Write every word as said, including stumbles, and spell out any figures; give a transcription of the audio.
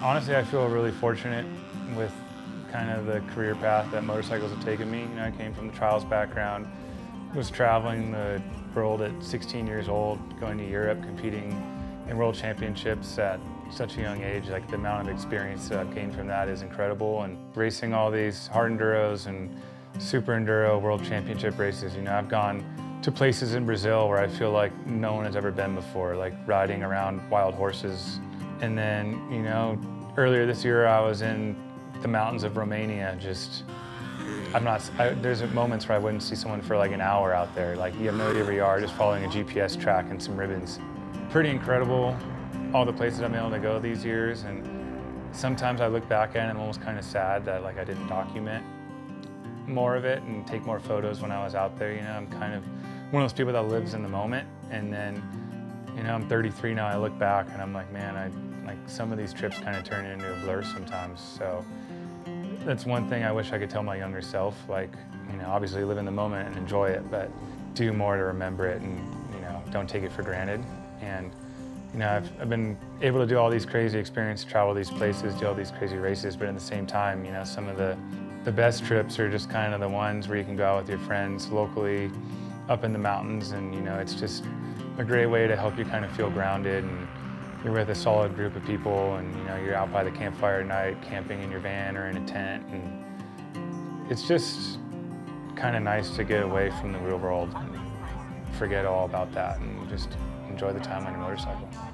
Honestly, I feel really fortunate with kind of the career path that motorcycles have taken me. You know, I came from the trials background, was traveling the world at sixteen years old, going to Europe, competing in world championships at such a young age. Like the amount of experience that I've gained from that is incredible. And racing all these hard enduros and super enduro world championship races, you know, I've gone to places in Brazil where I feel like no one has ever been before, like riding around wild horses. And then, you know, earlier this year I was in the mountains of Romania. Just, I'm not, I, there's moments where I wouldn't see someone for like an hour out there. Like you have no idea where you are, just following a G P S track and some ribbons. Pretty incredible, all the places I've been able to go these years. And sometimes I look back at it and I'm almost kind of sad that like I didn't document more of it and take more photos when I was out there. You know, I'm kind of one of those people that lives in the moment. And then, you know, I'm thirty-three now, I look back and I'm like, man, I like some of these trips kind of turn into a blur sometimes. So that's one thing I wish I could tell my younger self, like, you know, obviously live in the moment and enjoy it, but do more to remember it and, you know, don't take it for granted. And, you know, I've, I've been able to do all these crazy experiences, travel these places, do all these crazy races, but at the same time, you know, some of the, the best trips are just kind of the ones where you can go out with your friends locally, up in the mountains, and, you know, it's just a great way to help you kind of feel grounded, and you're with a solid group of people, and, you know, you're out by the campfire at night, camping in your van or in a tent, and it's just kind of nice to get away from the real world and forget all about that and just enjoy the time on your motorcycle.